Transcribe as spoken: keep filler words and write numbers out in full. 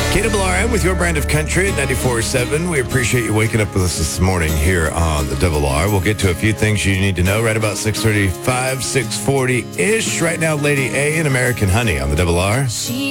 K R R M with your brand of country at ninety-four point seven. We appreciate you waking up with us this morning here on the Double R. We'll get to a few things you need to know right about six thirty-five, six forty-ish. Right now, Lady A and American Honey on the Double R. She